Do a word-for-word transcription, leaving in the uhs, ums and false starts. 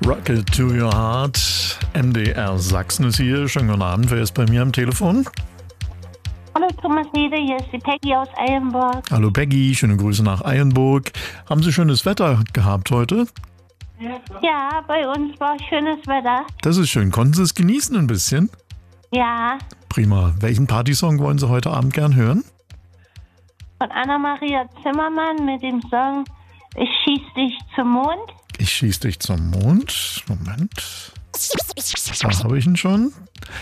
Rocket to Your Heart. M D R Sachsen ist hier. Schönen guten Abend. Wer ist bei mir am Telefon? Hallo Thomas Niede, hier ist die Peggy aus Eilenburg. Hallo Peggy, schöne Grüße nach Eilenburg. Haben Sie schönes Wetter gehabt heute? Ja, bei uns war schönes Wetter. Das ist schön. Konnten Sie es genießen ein bisschen? Ja, Prima. Welchen Partysong wollen Sie heute Abend gern hören? von Anna-Maria Zimmermann mit dem Song Ich schieß dich zum Mond. Ich schieß dich zum Mond. Moment. Da habe ich ihn schon.